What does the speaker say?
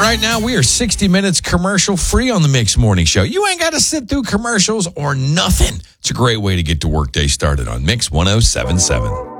Right now, we are 60 minutes commercial free on the Mix Morning Show. You ain't got to sit through commercials or nothing. It's a great way to get the workday started on Mix 1077.